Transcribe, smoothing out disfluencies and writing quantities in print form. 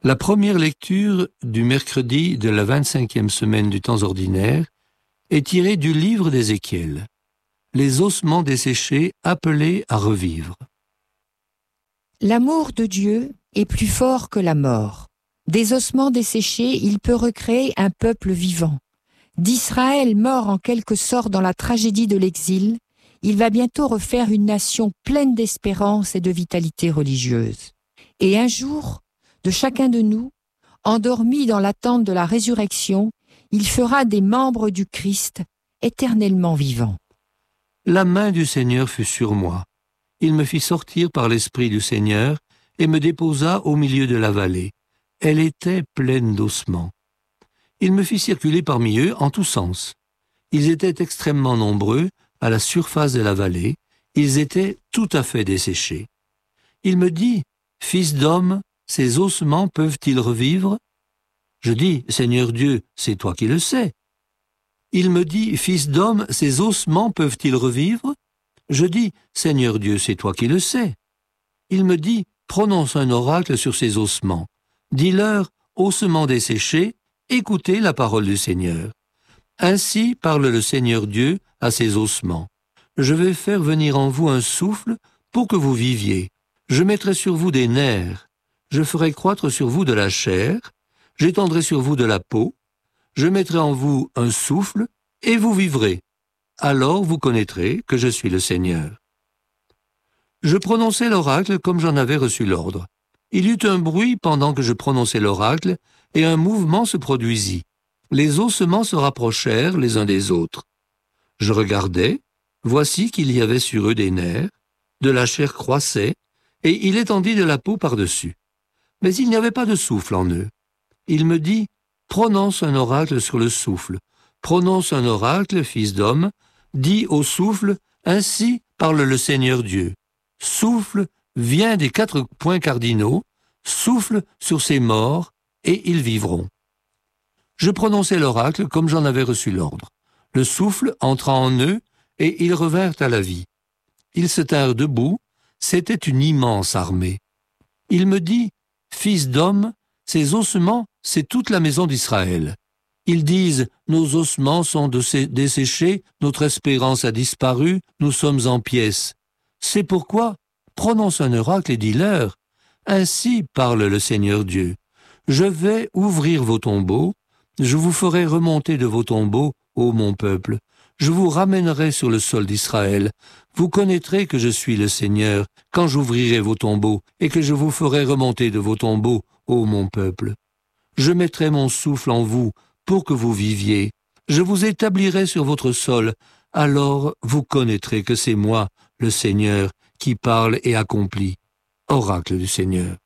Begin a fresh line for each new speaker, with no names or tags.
La première lecture du mercredi de la 25e semaine du temps ordinaire est tirée du livre d'Ézéchiel, les ossements desséchés appelés à revivre.
L'amour de Dieu est plus fort que la mort. Des ossements desséchés, il peut recréer un peuple vivant. D'Israël mort en quelque sorte dans la tragédie de l'exil, il va bientôt refaire une nation pleine d'espérance et de vitalité religieuse. Et un jour, de chacun de nous, endormis dans l'attente de la résurrection, il fera des membres du Christ éternellement vivants.
La main du Seigneur fut sur moi. Il me fit sortir par l'Esprit du Seigneur et me déposa au milieu de la vallée. Elle était pleine d'ossements. Il me fit circuler parmi eux en tous sens. Ils étaient extrêmement nombreux à la surface de la vallée. Ils étaient tout à fait desséchés. Il me dit, « Fils d'homme, ces ossements peuvent-ils revivre ?» Je dis, « Seigneur Dieu, c'est toi qui le sais. » Il me dit, « Fils d'homme, ces ossements peuvent-ils revivre ?» Je dis, « Seigneur Dieu, c'est toi qui le sais. » Il me dit, « Prononce un oracle sur ces ossements. Dis-leur, ossements desséchés, écoutez la parole du Seigneur. Ainsi parle le Seigneur Dieu à ces ossements. Je vais faire venir en vous un souffle pour que vous viviez. Je mettrai sur vous des nerfs. Je ferai croître sur vous de la chair. J'étendrai sur vous de la peau. Je mettrai en vous un souffle et vous vivrez. Alors vous connaîtrez que je suis le Seigneur. Je prononçai l'oracle comme j'en avais reçu l'ordre. Il y eut un bruit pendant que je prononçais l'oracle, et un mouvement se produisit. Les ossements se rapprochèrent les uns des autres. Je regardai, voici qu'il y avait sur eux des nerfs, de la chair croissait, et il étendit de la peau par-dessus. Mais il n'y avait pas de souffle en eux. Il me dit, prononce un oracle sur le souffle. Prononce un oracle, fils d'homme, dis au souffle, ainsi parle le Seigneur Dieu. Souffle, viens des 4 points cardinaux, souffle sur ces morts, et ils vivront. Je prononçai l'oracle comme j'en avais reçu l'ordre. Le souffle entra en eux, et ils revinrent à la vie. Ils se tinrent debout, c'était une immense armée. Il me dit, fils d'homme, ces ossements, c'est toute la maison d'Israël. Ils disent, nos ossements sont desséchés, notre espérance a disparu, nous sommes en pièces. C'est pourquoi, prononce un oracle et dis-leur, ainsi parle le Seigneur Dieu. Je vais ouvrir vos tombeaux, je vous ferai remonter de vos tombeaux, ô mon peuple. Je vous ramènerai sur le sol d'Israël. Vous connaîtrez que je suis le Seigneur, quand j'ouvrirai vos tombeaux, et que je vous ferai remonter de vos tombeaux, ô mon peuple. Je mettrai mon souffle en vous, pour que vous viviez. Je vous établirai sur votre sol, alors vous connaîtrez que c'est moi, le Seigneur, qui parle et accomplit. Oracle du Seigneur.